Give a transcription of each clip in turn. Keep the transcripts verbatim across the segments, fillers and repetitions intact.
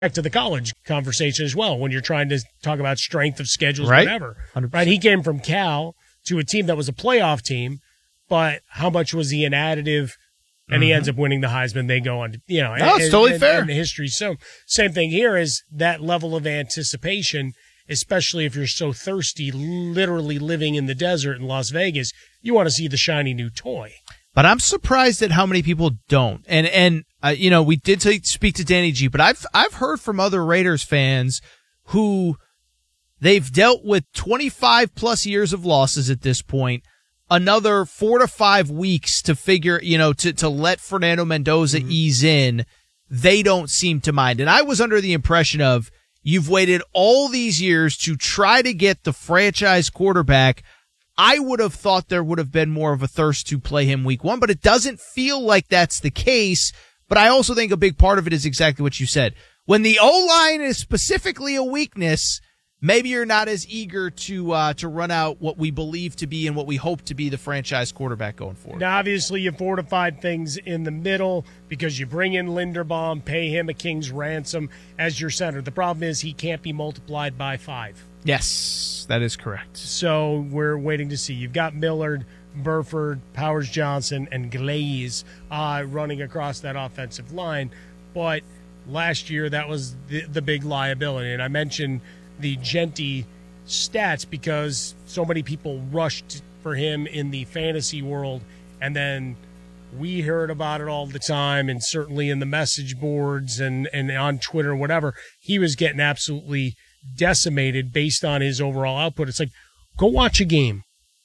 back to the college conversation as well when you're trying to talk about strength of schedules, right? whatever. one hundred percent. Right? He came from Cal to a team that was a playoff team, but how much was he an additive? And mm-hmm. he ends up winning the Heisman. They go on, to, you know. No, and, it's totally and, fair. And the history. So same thing here is that level of anticipation, especially if you're so thirsty, literally living in the desert in Las Vegas, you want to see the shiny new toy. But I'm surprised at how many people don't. And, and, uh, you know, we did t- speak to Danny G, but I've, I've heard from other Raiders fans who they've dealt with twenty-five plus years of losses at this point, another four to five weeks to figure, you know, to, to let Fernando Mendoza mm-hmm. ease in. They don't seem to mind. And I was under the impression of you've waited all these years to try to get the franchise quarterback. I would have thought there would have been more of a thirst to play him week one, but it doesn't feel like that's the case. But I also think a big part of it is exactly what you said. When the O-line is specifically a weakness, maybe you're not as eager to uh, to run out what we believe to be and what we hope to be the franchise quarterback going forward. Now, obviously, you fortified things in the middle because you bring in Linderbaum, pay him a king's ransom as your center. The problem is he can't be multiplied by five. Yes, that is correct. So we're waiting to see. You've got Millard, Burford, Powers Johnson, and Glaze uh, running across that offensive line. But last year, that was the, the big liability. And I mentioned the Genty stats because so many people rushed for him in the fantasy world. And then we heard about it all the time, and certainly in the message boards and, and on Twitter, whatever. He was getting absolutely decimated based on his overall output. It's like, go watch a game.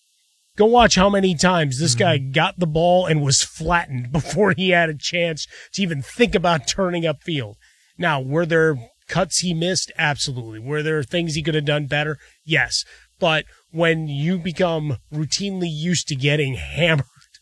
Go watch how many times this mm-hmm. guy got the ball and was flattened before he had a chance to even think about turning upfield. Now, were there cuts he missed? Absolutely. Were there things he could have done better? Yes. But when you become routinely used to getting hammered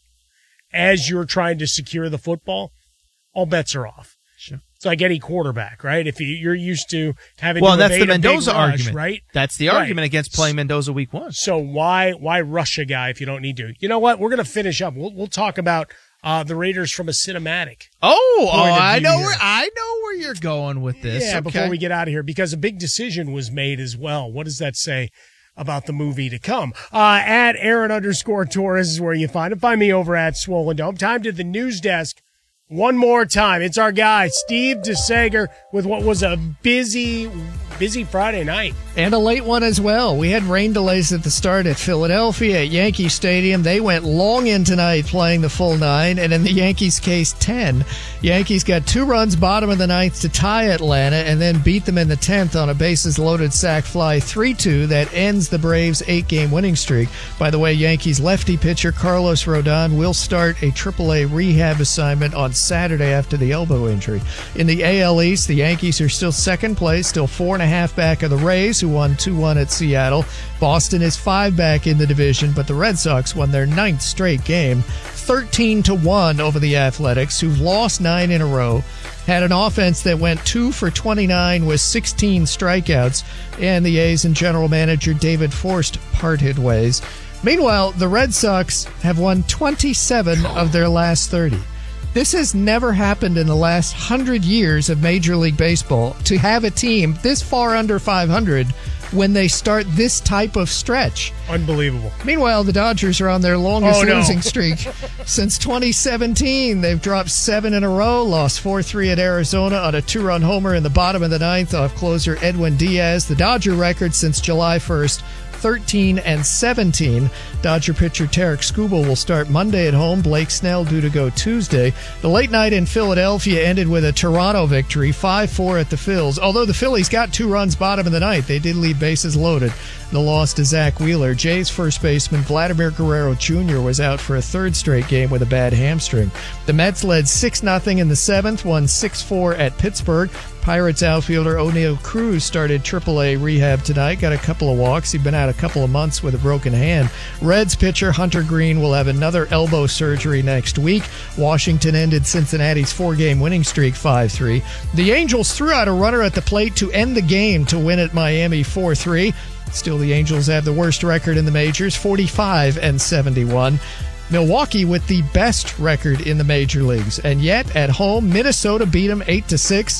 as you're trying to secure the football, all bets are off. Sure. It's like any quarterback, right? If you're used to having well, to that's the evade a big Mendoza rush, argument, right? That's the Right. argument against playing Mendoza week one. So why why rush a guy if you don't need to? You know what? We're going to finish up. We'll we'll talk about uh, the Raiders from a cinematic. Oh, oh I know here. where I know where you're going with this. Yeah, okay. Before we get out of here, because a big decision was made as well. What does that say about the movie to come? Uh, at Aaron underscore Torres is where you find him. Find me over at Swollen Dome. Time to the news desk. One more time. It's our guy, Steve DeSager, with what was a busy, busy Friday night. And a late one as well. We had rain delays at the start at Philadelphia at Yankee Stadium. They went long in tonight playing the full nine, and in the Yankees' case, ten. Yankees got two runs bottom of the ninth to tie Atlanta and then beat them in the tenth on a bases-loaded sac fly three two that ends the Braves' eight-game winning streak. By the way, Yankees lefty pitcher Carlos Rodon will start a triple A rehab assignment on Saturday after the elbow injury. In the A L East, the Yankees are still second place, still four and a half back of the Rays, who won two one at Seattle. Boston is five back in the division, but the Red Sox won their ninth straight game, thirteen to one over the Athletics, who've lost nine in a row, had an offense that went two for twenty-nine with sixteen strikeouts, and the A's and general manager David Forst parted ways. Meanwhile, the Red Sox have won twenty-seven of their last thirty. This has never happened in the last hundred years of Major League Baseball, to have a team this far under five hundred when they start this type of stretch. Unbelievable. Meanwhile, the Dodgers are on their longest oh, no. losing streak since twenty seventeen. They've dropped seven in a row, lost four three at Arizona on a two-run homer in the bottom of the ninth off closer Edwin Diaz. The Dodger record since July first, thirteen and seventeen. Dodger pitcher Tarek Skubal will start Monday at home. Blake Snell due to go Tuesday. The late night in Philadelphia ended with a Toronto victory, five four at the Phils. Although the Phillies got two runs bottom of the ninth, they did leave bases loaded. The loss to Zach Wheeler. Jays first baseman Vladimir Guerrero Junior was out for a third straight game with a bad hamstring. The Mets led six nothing in the seventh, won six four at Pittsburgh. Pirates outfielder O'Neal Cruz started triple A rehab tonight, got a couple of walks. He'd been out a couple of months with a broken hand. Reds pitcher Hunter Green will have another elbow surgery next week. Washington ended Cincinnati's four-game winning streak five three. The Angels threw out a runner at the plate to end the game to win at Miami four three. Still, the Angels have the worst record in the majors, forty-five and seventy-one. Milwaukee with the best record in the major leagues. And yet, at home, Minnesota beat them eight to six.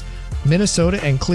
Minnesota and Cleveland.